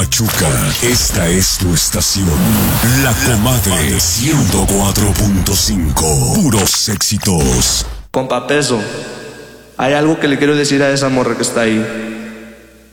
Pachuca, esta es tu estación. La Comadre 104.5. Puros éxitos. Compa Peso, hay algo que le quiero decir a esa morra que está ahí.